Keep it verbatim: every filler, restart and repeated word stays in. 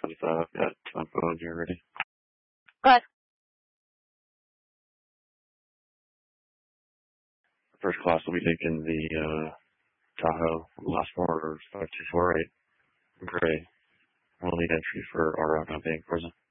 twenty-five. Got my phone here ready. Good. First class will be taking the uh, Tahoe. Last four five two four eight. Gray. We'll need entry for our outbound bank prison.